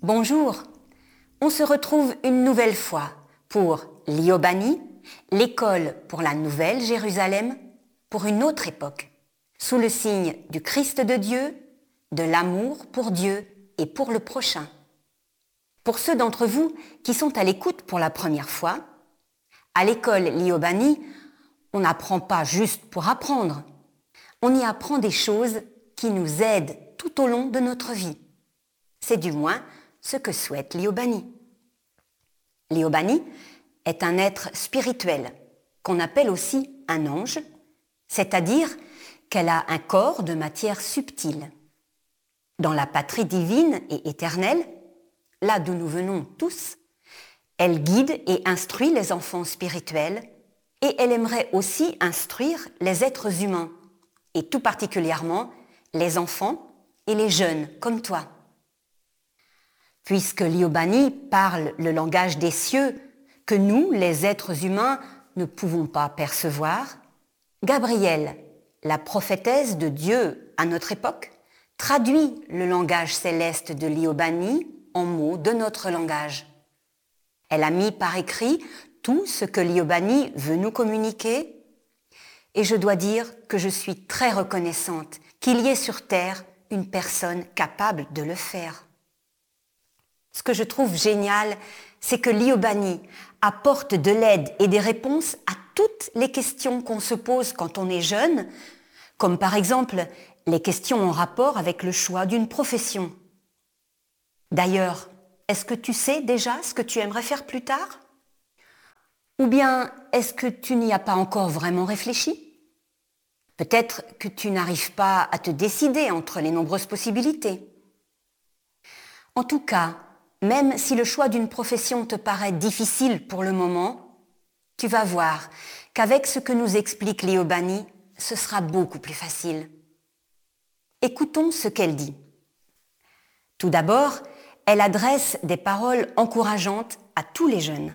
Bonjour, on se retrouve une nouvelle fois pour l'Iobani, l'école pour la Nouvelle Jérusalem, pour une autre époque, sous le signe du Christ de Dieu, de l'amour pour Dieu et pour le prochain. Pour ceux d'entre vous qui sont à l'écoute pour la première fois, à l'école l'Iobani, on n'apprend pas juste pour apprendre, on y apprend des choses qui nous aident tout au long de notre vie. C'est du moins ce que souhaite l'Iobani. L'Iobani est un être spirituel, qu'on appelle aussi un ange, c'est-à-dire qu'elle a un corps de matière subtile. Dans la patrie divine et éternelle, là d'où nous venons tous, elle guide et instruit les enfants spirituels et elle aimerait aussi instruire les êtres humains, et tout particulièrement les enfants et les jeunes comme toi. Puisque l'Iobani parle le langage des cieux que nous, les êtres humains, ne pouvons pas percevoir, Gabrielle, la prophétesse de Dieu à notre époque, traduit le langage céleste de l'Iobani en mots de notre langage. Elle a mis par écrit tout ce que l'Iobani veut nous communiquer et je dois dire que je suis très reconnaissante qu'il y ait sur terre une personne capable de le faire. Ce que je trouve génial, c'est que l'Iobani apporte de l'aide et des réponses à toutes les questions qu'on se pose quand on est jeune, comme par exemple les questions en rapport avec le choix d'une profession. D'ailleurs, est-ce que tu sais déjà ce que tu aimerais faire plus tard? Ou bien est-ce que tu n'y as pas encore vraiment réfléchi? Peut-être que tu n'arrives pas à te décider entre les nombreuses possibilités. En tout cas, même si le choix d'une profession te paraît difficile pour le moment, tu vas voir qu'avec ce que nous explique l'Iobani, ce sera beaucoup plus facile. Écoutons ce qu'elle dit. Tout d'abord, elle adresse des paroles encourageantes à tous les jeunes.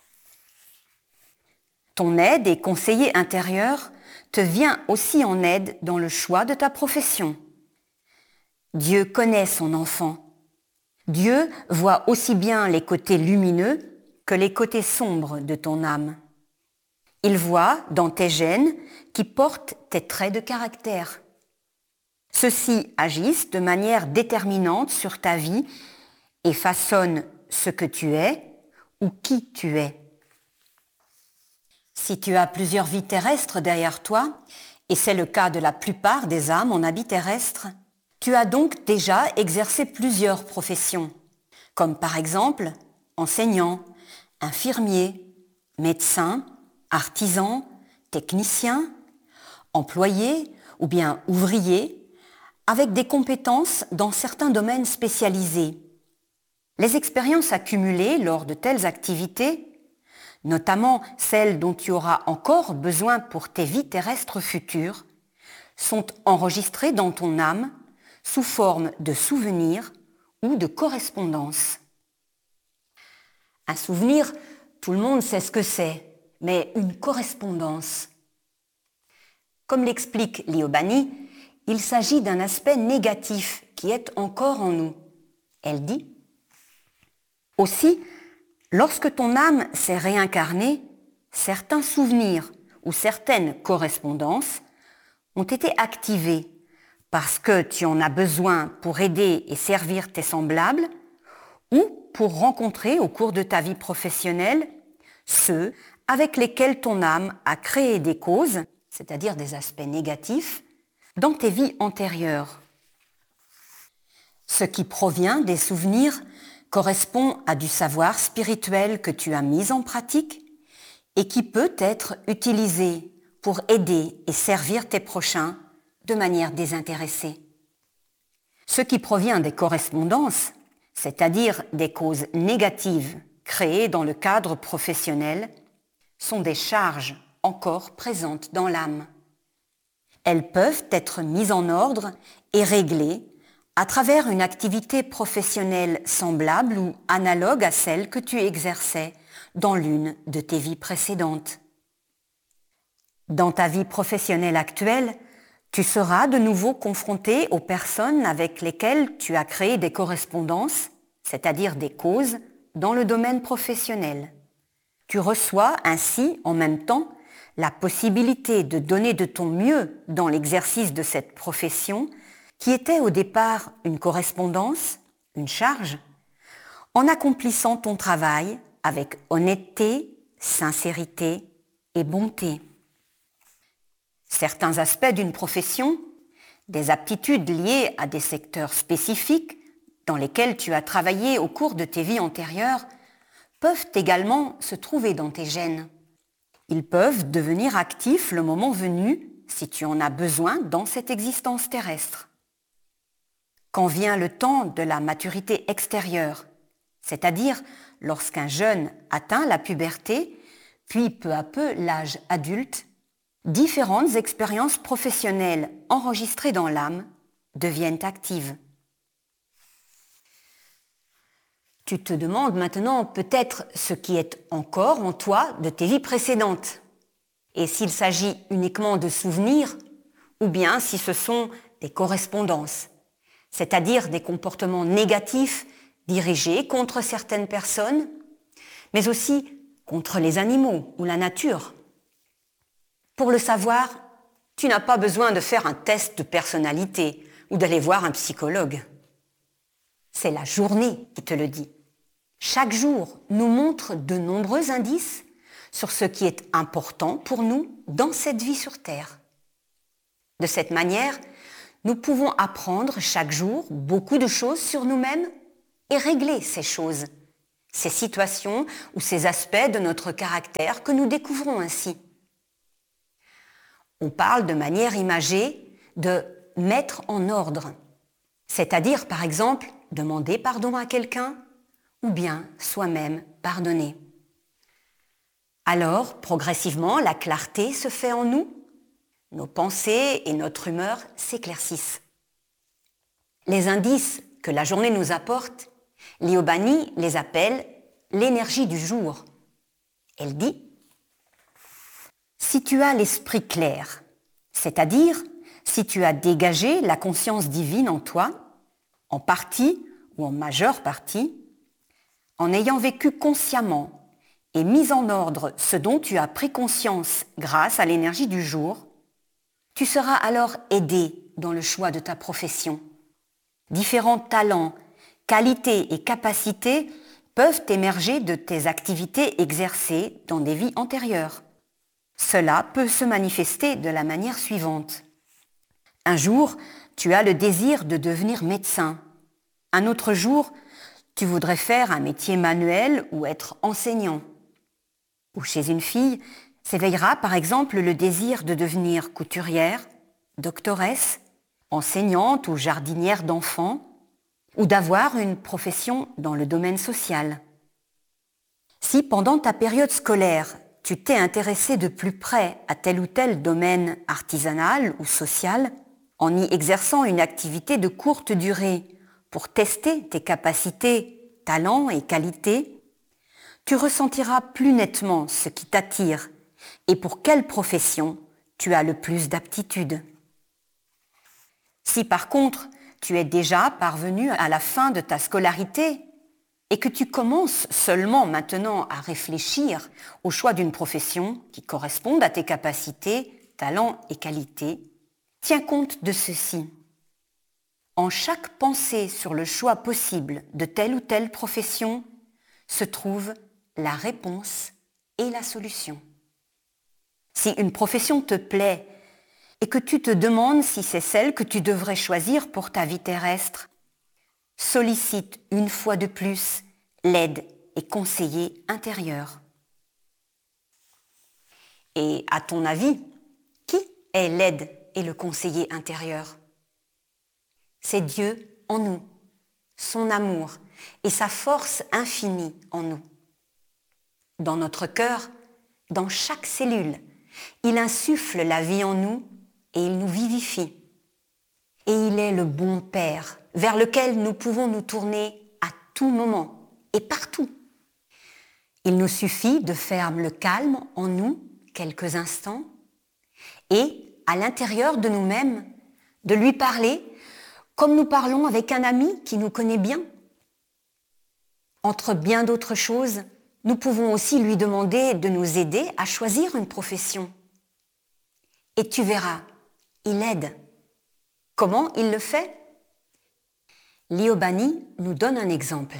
Ton aide et conseiller intérieur te vient aussi en aide dans le choix de ta profession. Dieu connaît son enfant. Dieu voit aussi bien les côtés lumineux que les côtés sombres de ton âme. Il voit dans tes gènes qui portent tes traits de caractère. Ceux-ci agissent de manière déterminante sur ta vie et façonnent ce que tu es ou qui tu es. Si tu as plusieurs vies terrestres derrière toi, et c'est le cas de la plupart des âmes en habit terrestre, tu as donc déjà exercé plusieurs professions, comme par exemple enseignant, infirmier, médecin, artisan, technicien, employé ou bien ouvrier, avec des compétences dans certains domaines spécialisés. Les expériences accumulées lors de telles activités, notamment celles dont tu auras encore besoin pour tes vies terrestres futures, sont enregistrées dans ton âme sous forme de souvenirs ou de correspondances. Un souvenir, tout le monde sait ce que c'est, mais une correspondance. Comme l'explique l'Iobani, il s'agit d'un aspect négatif qui est encore en nous. Elle dit « Aussi, lorsque ton âme s'est réincarnée, certains souvenirs ou certaines correspondances ont été activés parce que tu en as besoin pour aider et servir tes semblables ou pour rencontrer au cours de ta vie professionnelle ceux avec lesquels ton âme a créé des causes, c'est-à-dire des aspects négatifs, dans tes vies antérieures. Ce qui provient des souvenirs correspond à du savoir spirituel que tu as mis en pratique et qui peut être utilisé pour aider et servir tes prochains de manière désintéressée. Ce qui provient des correspondances, c'est-à-dire des causes négatives créées dans le cadre professionnel, sont des charges encore présentes dans l'âme. Elles peuvent être mises en ordre et réglées à travers une activité professionnelle semblable ou analogue à celle que tu exerçais dans l'une de tes vies précédentes. Dans ta vie professionnelle actuelle, tu seras de nouveau confronté aux personnes avec lesquelles tu as créé des correspondances c'est-à-dire des causes, dans le domaine professionnel. Tu reçois ainsi, en même temps, la possibilité de donner de ton mieux dans l'exercice de cette profession, qui était au départ une correspondance, une charge, en accomplissant ton travail avec honnêteté, sincérité et bonté. Certains aspects d'une profession, des aptitudes liées à des secteurs spécifiques dans lesquels tu as travaillé au cours de tes vies antérieures, peuvent également se trouver dans tes gènes. Ils peuvent devenir actifs le moment venu si tu en as besoin dans cette existence terrestre. Quand vient le temps de la maturité extérieure, c'est-à-dire lorsqu'un jeune atteint la puberté, puis peu à peu l'âge adulte, différentes expériences professionnelles enregistrées dans l'âme deviennent actives. Tu te demandes maintenant peut-être ce qui est encore en toi de tes vies précédentes, et s'il s'agit uniquement de souvenirs, ou bien si ce sont des correspondances, c'est-à-dire des comportements négatifs dirigés contre certaines personnes, mais aussi contre les animaux ou la nature. Pour le savoir, tu n'as pas besoin de faire un test de personnalité ou d'aller voir un psychologue. C'est la journée qui te le dit. Chaque jour nous montre de nombreux indices sur ce qui est important pour nous dans cette vie sur Terre. De cette manière, nous pouvons apprendre chaque jour beaucoup de choses sur nous-mêmes et régler ces choses, ces situations ou ces aspects de notre caractère que nous découvrons ainsi. On parle de manière imagée de mettre en ordre, c'est-à-dire par exemple demander pardon à quelqu'un ou bien soi-même pardonner. Alors, progressivement, la clarté se fait en nous, nos pensées et notre humeur s'éclaircissent. Les indices que la journée nous apporte, Liobani les appelle l'énergie du jour. Elle dit: si tu as l'esprit clair, c'est-à-dire si tu as dégagé la conscience divine en toi, en partie ou en majeure partie, en ayant vécu consciemment et mis en ordre ce dont tu as pris conscience grâce à l'énergie du jour, tu seras alors aidé dans le choix de ta profession. Différents talents, qualités et capacités peuvent émerger de tes activités exercées dans des vies antérieures. Cela peut se manifester de la manière suivante. Un jour, tu as le désir de devenir médecin. Un autre jour, tu voudrais faire un métier manuel ou être enseignant. Ou chez une fille, s'éveillera par exemple le désir de devenir couturière, doctoresse, enseignante ou jardinière d'enfants, ou d'avoir une profession dans le domaine social. Si pendant ta période scolaire, tu t'es intéressé de plus près à tel ou tel domaine artisanal ou social, en y exerçant une activité de courte durée pour tester tes capacités, talents et qualités, tu ressentiras plus nettement ce qui t'attire et pour quelle profession tu as le plus d'aptitude. Si par contre, tu es déjà parvenu à la fin de ta scolarité et que tu commences seulement maintenant à réfléchir au choix d'une profession qui corresponde à tes capacités, talents et qualités, tiens compte de ceci. En chaque pensée sur le choix possible de telle ou telle profession se trouve la réponse et la solution. Si une profession te plaît et que tu te demandes si c'est celle que tu devrais choisir pour ta vie terrestre, sollicite une fois de plus l'aide et conseiller intérieur. Et à ton avis, qui est l'aide et le conseiller intérieur? C'est Dieu en nous, son amour et sa force infinie en nous. Dans notre cœur, dans chaque cellule, il insuffle la vie en nous et il nous vivifie. Et il est le bon Père vers lequel nous pouvons nous tourner à tout moment et partout. Il nous suffit de faire le calme en nous quelques instants et, à l'intérieur de nous-mêmes, de lui parler comme nous parlons avec un ami qui nous connaît bien. Entre bien d'autres choses, nous pouvons aussi lui demander de nous aider à choisir une profession. Et tu verras, il aide. Comment il le fait? Liobani nous donne un exemple.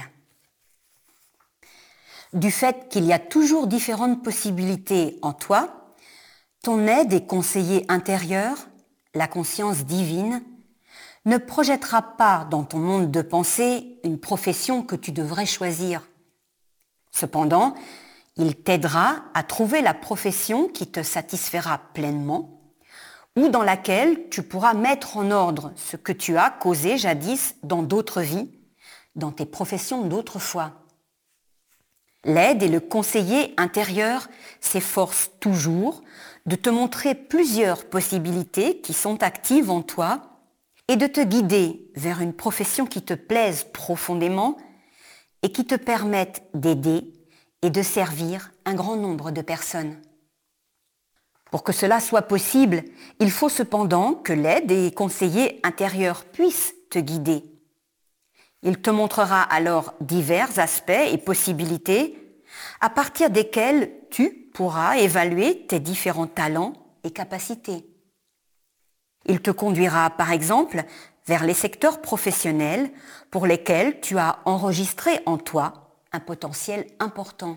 Du fait qu'il y a toujours différentes possibilités en toi, ton aide et conseiller intérieur, la conscience divine, ne projettera pas dans ton monde de pensée une profession que tu devrais choisir. Cependant, il t'aidera à trouver la profession qui te satisfera pleinement ou dans laquelle tu pourras mettre en ordre ce que tu as causé jadis dans d'autres vies, dans tes professions d'autrefois. L'aide et le conseiller intérieur s'efforcent toujours de te montrer plusieurs possibilités qui sont actives en toi et de te guider vers une profession qui te plaise profondément et qui te permette d'aider et de servir un grand nombre de personnes. Pour que cela soit possible, il faut cependant que l'aide et conseiller intérieur puissent te guider. Il te montrera alors divers aspects et possibilités à partir desquels tu pourras évaluer tes différents talents et capacités. Il te conduira par exemple vers les secteurs professionnels pour lesquels tu as enregistré en toi un potentiel important.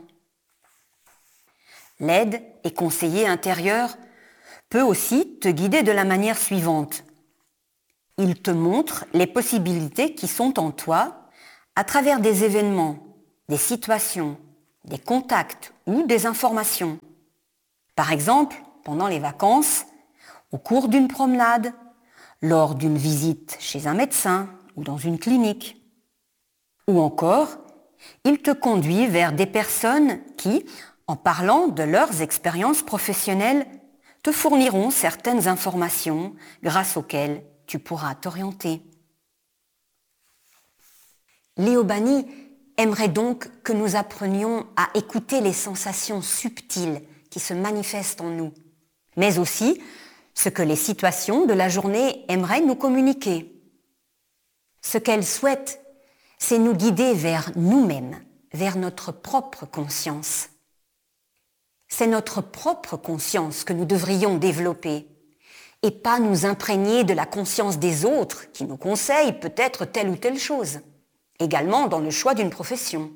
L'aide et conseiller intérieur peut aussi te guider de la manière suivante. Il te montre les possibilités qui sont en toi à travers des événements, des situations, des contacts ou des informations. Par exemple, pendant les vacances, au cours d'une promenade, lors d'une visite chez un médecin ou dans une clinique. Ou encore, il te conduit vers des personnes qui, en parlant de leurs expériences professionnelles, te fourniront certaines informations grâce auxquelles tu pourras t'orienter. Liobani aimerait donc que nous apprenions à écouter les sensations subtiles qui se manifestent en nous, mais aussi ce que les situations de la journée aimeraient nous communiquer. Ce qu'elles souhaitent, c'est nous guider vers nous-mêmes, vers notre propre conscience. C'est notre propre conscience que nous devrions développer et pas nous imprégner de la conscience des autres qui nous conseillent peut-être telle ou telle chose, également dans le choix d'une profession.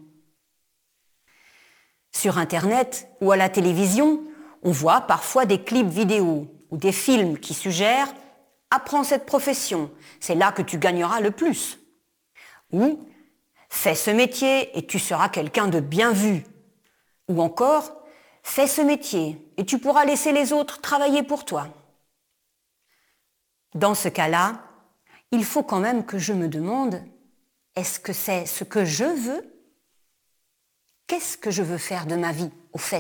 Sur Internet ou à la télévision, on voit parfois des clips vidéo ou des films qui suggèrent « Apprends cette profession, c'est là que tu gagneras le plus » ou « Fais ce métier et tu seras quelqu'un de bien vu » ou encore « Fais ce métier et tu pourras laisser les autres travailler pour toi ». Dans ce cas-là, il faut quand même que je me demande « Est-ce que c'est ce que je veux ? Qu'est-ce que je veux faire de ma vie, au fait ?»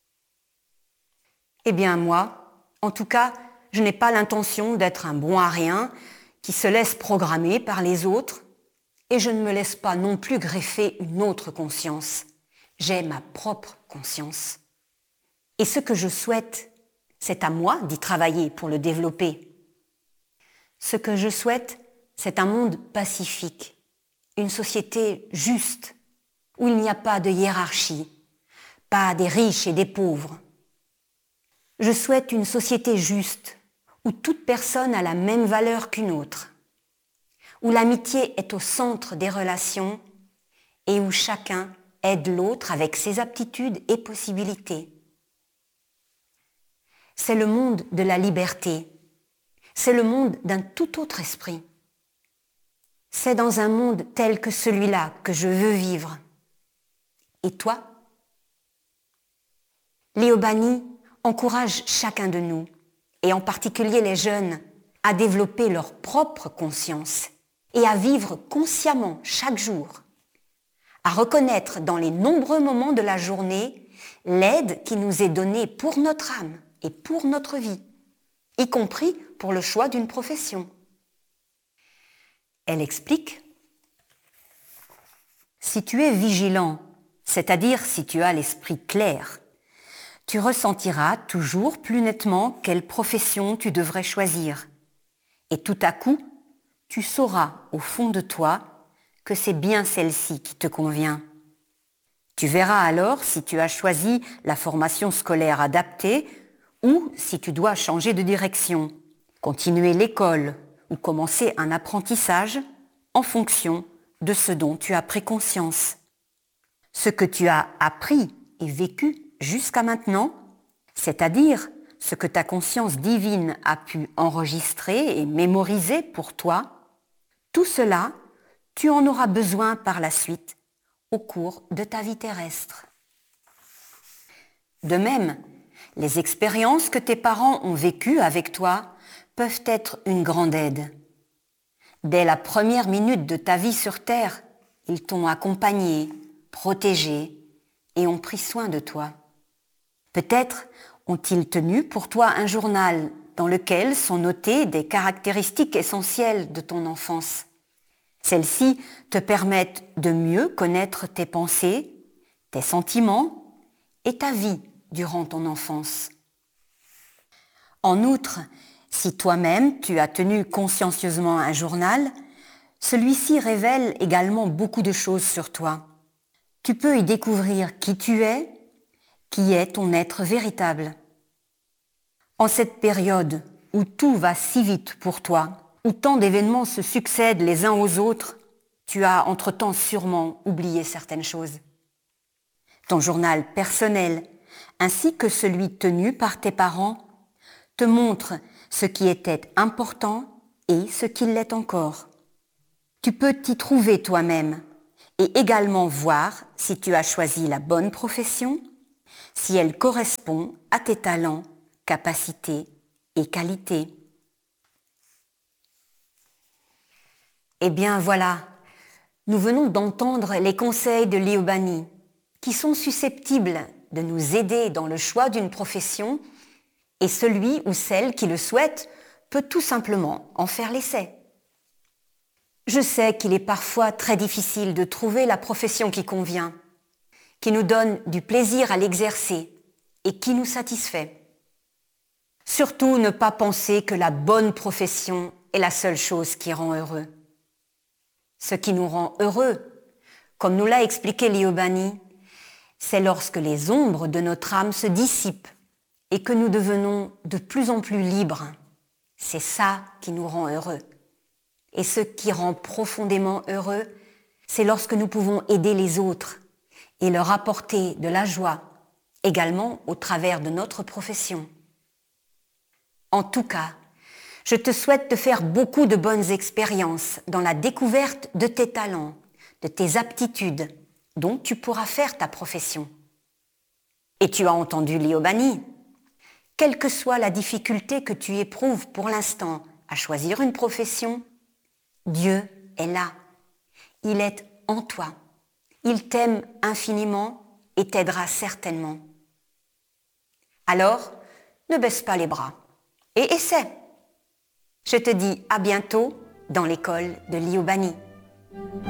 Eh bien moi, en tout cas, je n'ai pas l'intention d'être un bon à rien qui se laisse programmer par les autres et je ne me laisse pas non plus greffer une autre conscience. J'ai ma propre conscience. Et ce que je souhaite, c'est à moi d'y travailler pour le développer. Ce que je souhaite, c'est un monde pacifique, une société juste, où il n'y a pas de hiérarchie, pas des riches et des pauvres. Je souhaite une société juste, où toute personne a la même valeur qu'une autre, où l'amitié est au centre des relations et où chacun aide l'autre avec ses aptitudes et possibilités. C'est le monde de la liberté, c'est le monde d'un tout autre esprit. C'est dans un monde tel que celui-là que je veux vivre. Et toi ? Liobani encourage chacun de nous, et en particulier les jeunes, à développer leur propre conscience et à vivre consciemment chaque jour, à reconnaître dans les nombreux moments de la journée l'aide qui nous est donnée pour notre âme et pour notre vie, y compris pour le choix d'une profession. Elle explique : si tu es vigilant, c'est-à-dire si tu as l'esprit clair, tu ressentiras toujours plus nettement quelle profession tu devrais choisir. Et tout à coup, tu sauras au fond de toi que c'est bien celle-ci qui te convient. Tu verras alors si tu as choisi la formation scolaire adaptée ou si tu dois changer de direction, continuer l'école ou commencer un apprentissage en fonction de ce dont tu as pris conscience. Ce que tu as appris et vécu jusqu'à maintenant, c'est-à-dire ce que ta conscience divine a pu enregistrer et mémoriser pour toi, tout cela, tu en auras besoin par la suite au cours de ta vie terrestre. De même, les expériences que tes parents ont vécues avec toi peuvent être une grande aide. Dès la première minute de ta vie sur Terre, ils t'ont accompagné, protégé et ont pris soin de toi. Peut-être ont-ils tenu pour toi un journal dans lequel sont notées des caractéristiques essentielles de ton enfance. Celles-ci te permettent de mieux connaître tes pensées, tes sentiments et ta vie durant ton enfance. En outre, si toi-même tu as tenu consciencieusement un journal, celui-ci révèle également beaucoup de choses sur toi. Tu peux y découvrir qui tu es, qui est ton être véritable. En cette période où tout va si vite pour toi, où tant d'événements se succèdent les uns aux autres, tu as entre-temps sûrement oublié certaines choses. Ton journal personnel, ainsi que celui tenu par tes parents, te montre ce qui était important et ce qui l'est encore. Tu peux t'y trouver toi-même et également voir si tu as choisi la bonne profession, si elle correspond à tes talents, capacités et qualités. Eh bien voilà, nous venons d'entendre les conseils de Liobani, qui sont susceptibles de nous aider dans le choix d'une profession, et celui ou celle qui le souhaite peut tout simplement en faire l'essai. Je sais qu'il est parfois très difficile de trouver la profession qui convient, qui nous donne du plaisir à l'exercer et qui nous satisfait. Surtout ne pas penser que la bonne profession est la seule chose qui rend heureux. Ce qui nous rend heureux, comme nous l'a expliqué Liobani, c'est lorsque les ombres de notre âme se dissipent et que nous devenons de plus en plus libres. C'est ça qui nous rend heureux. Et ce qui rend profondément heureux, c'est lorsque nous pouvons aider les autres et leur apporter de la joie, également au travers de notre profession. En tout cas, je te souhaite de faire beaucoup de bonnes expériences dans la découverte de tes talents, de tes aptitudes, dont tu pourras faire ta profession. Et tu as entendu Liobani. Quelle que soit la difficulté que tu éprouves pour l'instant à choisir une profession, Dieu est là. Il est en toi. Il t'aime infiniment et t'aidera certainement. Alors, ne baisse pas les bras et essaie. Je te dis à bientôt dans l'école de Liobani.